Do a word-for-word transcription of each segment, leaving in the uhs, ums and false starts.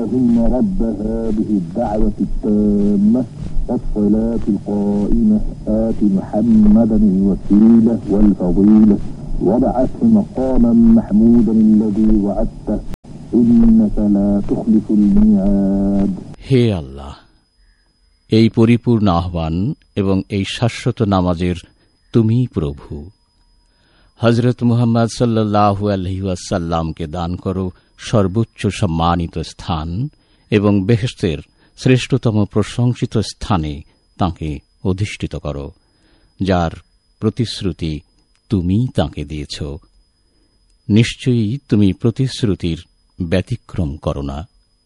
اللهم رب هذه الدعوة التامة والصلاة القائمة آت محمدا الوسيلة والفضيلة وابعثه مقاما محمودا الذي وعدته إنك لا تخلف الميعاد. হে আল্লাহ, এই পরিপূর্ণ আহ্বান এবং এই শাশ্বত নামাজের তুমি প্রভু। হযরত মুহাম্মদ সাল্লাল্লাহু আলাইহি ওয়াসাল্লামকে দান করো সর্বোচ্চ সম্মানিত স্থান এবং বেহেশতের শ্রেষ্ঠতম প্রশংসিত স্থানে তাঁকে অধিষ্ঠিত করো, যার প্রতিশ্রুতি তুমি তাঁকে দিয়েছ। নিশ্চয়ই তুমি প্রতিশ্রুতির ব্যতিক্রম করো না।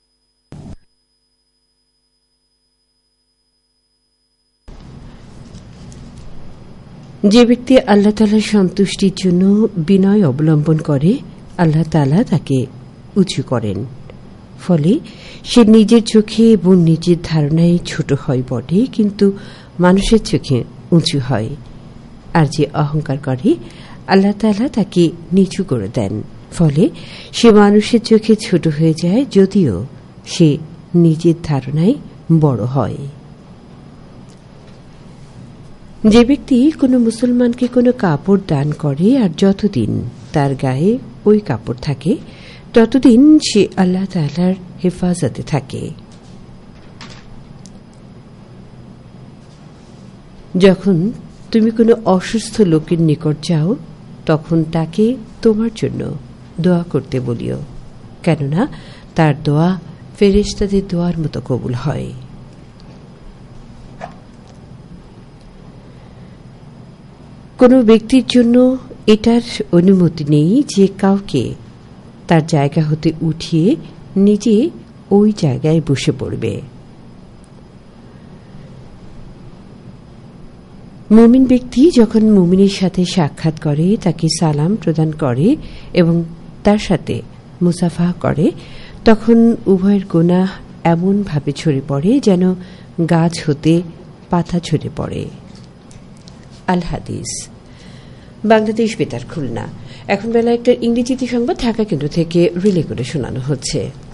যে ব্যক্তি আল্লাহ তাআলার সন্তুষ্টির জন্য বিনয় অবলম্বন করে, আল্লাহ তাআলা তাকে উঁচু করেন। ফলে সে নিজের চোখে এবং নিজের ধারণায় ছোট হয় বটে, কিন্তু মানুষের চোখে উঁচু হয়। আর যে অহংকার করে, আল্লাহ তাআলা তাকে নিচু করে দেন। ফলে সে মানুষের চোখে ছোট হয়ে যায়, যদিও সে নিজের ধারণায় বড় হয়। যে ব্যক্তি কোনো মুসলমানকে কোনো কাপড় দান করে আর যতদিন তার গায়ে ওই কাপড় থাকে ততদিন সে আল্লাহ তাআলার হেফাজতে থাকে। যখন তুমি কোনো অসুস্থ লোকের নিকট যাও, তখন তাকে তোমার জন্য দোয়া করতে বলিও, কেননা তার দোয়া ফেরেশতাদের দোয়ার মতো কবুল হয়। কোনো ব্যক্তির জন্য এটার অনুমতি নেই যে কাউকে তার জায়গা হতে উঠিয়ে নিজে ওই জায়গায় বসে পড়বে। মুমিন ব্যক্তি যখন মুমিনের সাথে সাক্ষাৎ করে, তাকে সালাম প্রদান করে এবং তার সাথে মুসাফা করে, তখন উভয়ের গুনাহ এমন ভাবে ছড়ে পড়ে যেন গাছ হতে পাতা ছড়ে পড়ে। আল হাদিস, বাংলাদেশ বেতার খুলনা। এখন বেলা একটা ইংরেজিতে সংবাদ ঢাকা কেন্দ্র থেকে রিলে করে শোনানো হচ্ছে।